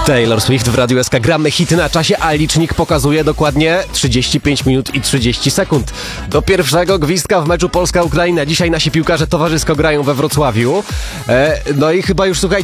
Taylor Swift w Radiu SK. Gramy hity na czasie, a licznik pokazuje dokładnie 35 minut i 30 sekund. Do pierwszego gwizdka w meczu Polska-Ukraina. Dzisiaj nasi piłkarze towarzysko grają we Wrocławiu. No i chyba już, słuchajcie,